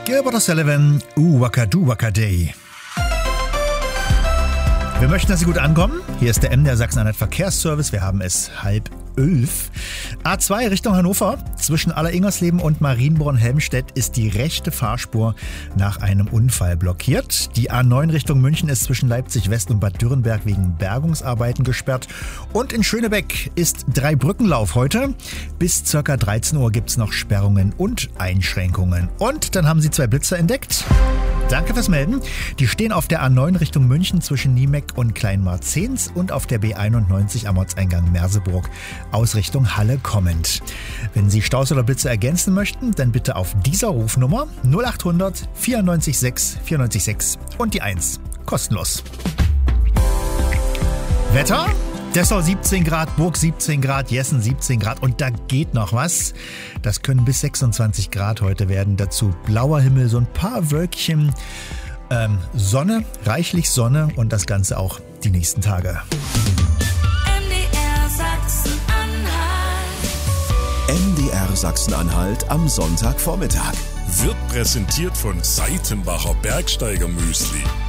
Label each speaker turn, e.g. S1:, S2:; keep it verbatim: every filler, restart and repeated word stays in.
S1: Gilbert O'Sullivan, Uh Waka Du Waka Day. Wir möchten, dass Sie gut ankommen. Hier ist der M D R Sachsen-Anhalt Verkehrsservice. Wir haben es halb elf. A zwei Richtung Hannover. Zwischen Aller-Ingersleben und Marienborn-Helmstedt ist die rechte Fahrspur nach einem Unfall blockiert. Die A neun Richtung München ist zwischen Leipzig West und Bad Dürrenberg wegen Bergungsarbeiten gesperrt. Und in Schönebeck ist Dreibrückenlauf heute. Bis ca. dreizehn Uhr gibt es noch Sperrungen und Einschränkungen. Und dann haben Sie zwei Blitzer entdeckt. Danke fürs Melden. Die stehen auf der A neun Richtung München zwischen Niemeck und Kleinmarzens und auf der B einundneunzig am Ortseingang Merseburg aus Richtung Halle kommend. Wenn Sie Staus oder Blitze ergänzen möchten, dann bitte auf dieser Rufnummer null acht hundert vierundneunzig sechs vierundneunzig sechs und die eins. Kostenlos. Wetter? Dessau siebzehn Grad, Burg siebzehn Grad, Jessen siebzehn Grad und da geht noch was. Das können bis sechsundzwanzig Grad heute werden. Dazu blauer Himmel, so ein paar Wölkchen, ähm, Sonne, reichlich Sonne und das Ganze auch die nächsten Tage.
S2: M D R Sachsen-Anhalt.
S3: M D R Sachsen-Anhalt am Sonntagvormittag.
S4: Wird präsentiert von Seitenbacher Bergsteiger Müsli.